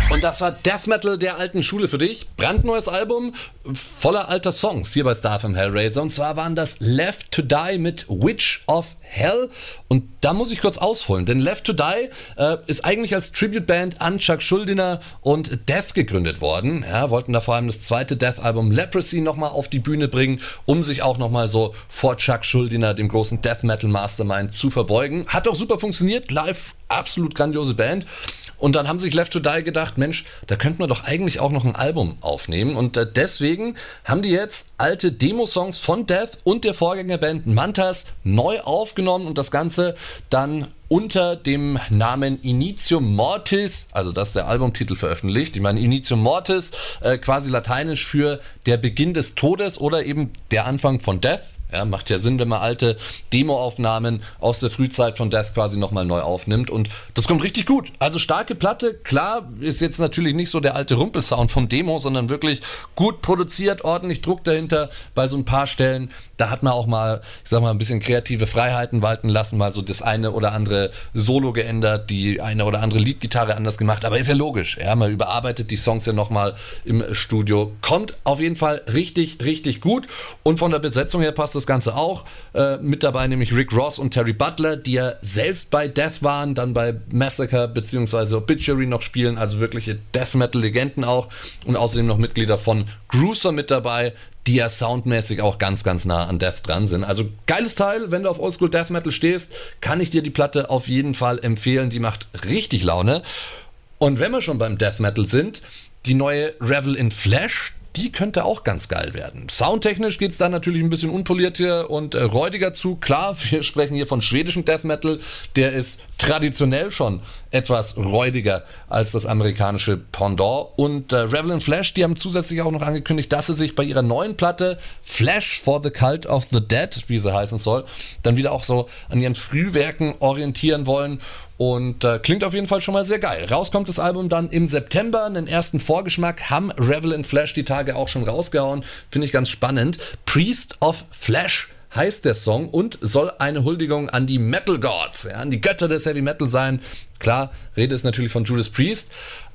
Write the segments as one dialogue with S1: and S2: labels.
S1: Und das war Death Metal der alten Schule für dich. Brandneues Album, voller alter Songs hier bei Starfm Hellraiser. Und zwar waren das Left to Die mit Witch of Hell. Und da muss ich kurz ausholen, denn Left to Die ist eigentlich als Tribute-Band an Chuck Schuldiner und Death gegründet worden. Ja, wollten da vor allem das zweite Death-Album Leprosy nochmal auf die Bühne bringen, um sich auch nochmal so vor Chuck Schuldiner, dem großen Death Metal Mastermind, zu verbeugen. Hat auch super funktioniert, live absolut grandiose Band. Und dann haben sich Left to Die gedacht, Mensch, da könnten wir doch eigentlich auch noch ein Album aufnehmen. Und deswegen haben die jetzt alte Demo-Songs von Death und der Vorgängerband Mantas neu aufgenommen und das Ganze dann unter dem Namen Initium Mortis, also das ist der Albumtitel, veröffentlicht. Ich meine, Initium Mortis, quasi lateinisch für der Beginn des Todes oder eben der Anfang von Death. Ja, macht ja Sinn, wenn man alte Demo-Aufnahmen aus der Frühzeit von Death quasi nochmal neu aufnimmt. Und das kommt richtig gut. Also starke Platte. Klar, ist jetzt natürlich nicht so der alte Rumpelsound vom Demo, sondern wirklich gut produziert, ordentlich Druck dahinter. Bei so ein paar Stellen, da hat man auch mal, ich sag mal, ein bisschen kreative Freiheiten walten lassen, mal so das eine oder andere Solo geändert, die eine oder andere Leadgitarre anders gemacht. Aber ist ja logisch. Ja, man überarbeitet die Songs ja nochmal im Studio. Kommt auf jeden Fall richtig, richtig gut. Und von der Besetzung her passt das Ganze auch. Mit dabei nämlich Rick Ross und Terry Butler, die ja selbst bei Death waren, dann bei Massacre bzw. Obituary noch spielen, also wirkliche Death Metal Legenden auch. Und außerdem noch Mitglieder von Gruesome mit dabei, die ja soundmäßig auch ganz, ganz nah an Death dran sind. Also geiles Teil, wenn du auf Oldschool Death Metal stehst, kann ich dir die Platte auf jeden Fall empfehlen. Die macht richtig Laune. Und wenn wir schon beim Death Metal sind, die neue Revel in Flesh, die könnte auch ganz geil werden. Soundtechnisch geht es da natürlich ein bisschen unpolierter und räudiger zu. Klar, wir sprechen hier von schwedischem Death Metal. Der ist traditionell schon etwas räudiger als das amerikanische Pendant. Und Revel in Flesh, die haben zusätzlich auch noch angekündigt, dass sie sich bei ihrer neuen Platte Flesh for the Cult of the Dead, wie sie heißen soll, dann wieder auch so an ihren Frühwerken orientieren wollen. Und klingt auf jeden Fall schon mal sehr geil. Rauskommt das Album dann im September. Einen ersten Vorgeschmack haben Revel in Flesh die Tage auch schon rausgehauen. Finde ich ganz spannend. Priest of Flesh heißt der Song und soll eine Huldigung an die Metal Gods, ja, an die Götter des Heavy Metal sein. Klar, Rede ist natürlich von Judas Priest,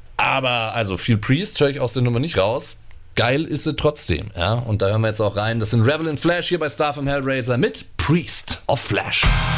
S1: aber also viel Priest höre ich aus der Nummer nicht raus. Geil ist sie trotzdem, ja. Und da hören wir jetzt auch rein. Das sind Revel in Flesh hier bei Starfm Hellraiser mit Priest of Flesh.